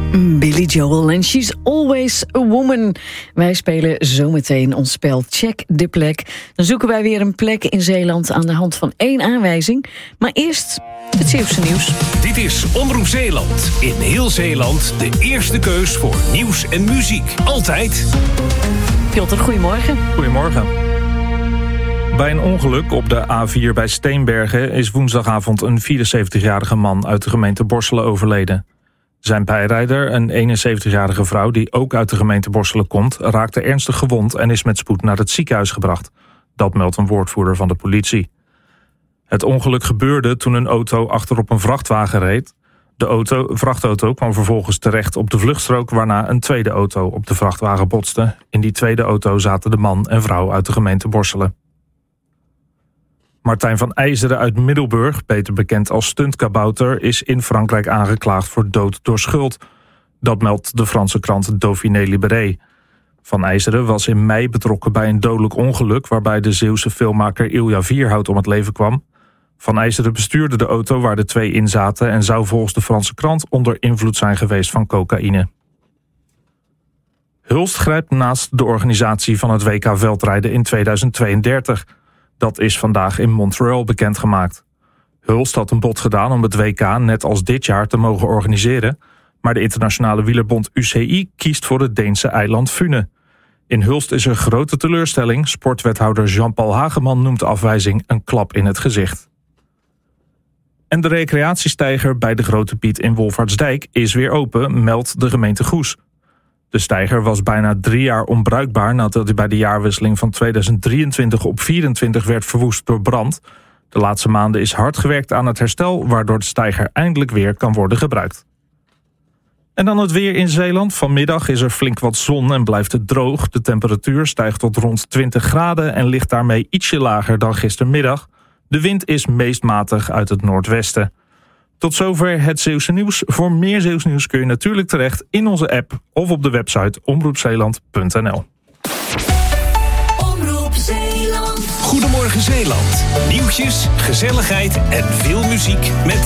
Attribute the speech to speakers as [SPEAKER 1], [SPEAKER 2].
[SPEAKER 1] Billy Joel en She's Always a Woman. Wij spelen zometeen ons spel Check de Plek. Dan zoeken wij weer een plek in Zeeland aan de hand van 1 aanwijzing. Maar eerst het Zeeuwse nieuws.
[SPEAKER 2] Dit is Omroep Zeeland. In heel Zeeland de eerste keus voor nieuws en muziek. Altijd.
[SPEAKER 1] Piotr, goedemorgen.
[SPEAKER 3] Goedemorgen. Bij een ongeluk op de A4 bij Steenbergen is woensdagavond een 74-jarige man uit de gemeente Borselen overleden. Zijn bijrijder, een 71-jarige vrouw die ook uit de gemeente Borselen komt, raakte ernstig gewond en is met spoed naar het ziekenhuis gebracht. Dat meldt een woordvoerder van de politie. Het ongeluk gebeurde toen een auto achterop een vrachtwagen reed. De vrachtauto kwam vervolgens terecht op de vluchtstrook, waarna een tweede auto op de vrachtwagen botste. In die tweede auto zaten de man en vrouw uit de gemeente Borselen. Martijn van IJzeren uit Middelburg, beter bekend als stuntkabouter, is in Frankrijk aangeklaagd voor dood door schuld. Dat meldt de Franse krant Dauphiné Libéré. Van IJzeren was in mei betrokken bij een dodelijk ongeluk waarbij de Zeeuwse filmmaker Ilja Vierhout om het leven kwam. Van IJzeren bestuurde de auto waar de 2 in zaten en zou volgens de Franse krant onder invloed zijn geweest van cocaïne. Hulst grijpt naast de organisatie van het WK veldrijden in 2032. Dat is vandaag in Montreal bekendgemaakt. Hulst had een bod gedaan om het WK net als dit jaar te mogen organiseren, maar de internationale wielerbond UCI kiest voor het Deense eiland Fune. In Hulst is er grote teleurstelling. Sportwethouder Jean-Paul Hageman noemt de afwijzing een klap in het gezicht. En de recreatiesteiger bij de Grote Piet in Wolvaartsdijk is weer open, meldt de gemeente Goes. De steiger was bijna 3 jaar onbruikbaar nadat hij bij de jaarwisseling van 2023 op 24 werd verwoest door brand. De laatste maanden is hard gewerkt aan het herstel, waardoor de steiger eindelijk weer kan worden gebruikt. En dan het weer in Zeeland. Vanmiddag is er flink wat zon en blijft het droog. De temperatuur stijgt tot rond 20 graden en ligt daarmee ietsje lager dan gistermiddag. De wind is meest matig uit het noordwesten. Tot zover het Zeeuwse nieuws. Voor meer Zeeuws nieuws kun je natuurlijk terecht in onze app of op de website omroepzeeland.nl.
[SPEAKER 2] Omroep Zeeland. Goedemorgen Zeeland. Nieuwtjes, gezelligheid en veel muziek met